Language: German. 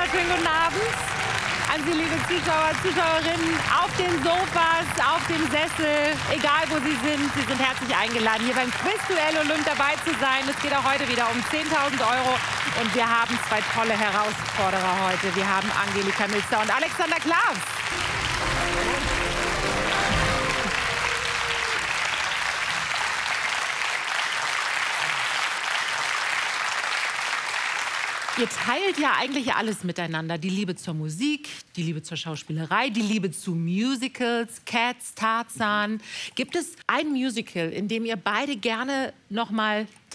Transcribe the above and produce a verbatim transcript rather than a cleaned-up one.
wunderschönen guten Abend an Sie, liebe Zuschauer, Zuschauerinnen, auf den Sofas, auf dem Sessel, egal wo Sie sind. Sie sind herzlich eingeladen, hier beim Quizduell Olymp dabei zu sein. Es geht auch heute wieder um zehntausend Euro und wir haben zwei tolle Herausforderer heute. Wir haben Angelika Milster und Alexander Klavs. Ihr teilt ja eigentlich alles miteinander. Die Liebe zur Musik, die Liebe zur Schauspielerei, die Liebe zu Musicals, Cats, Tarzan. Gibt es ein Musical, in dem ihr beide gerne noch mal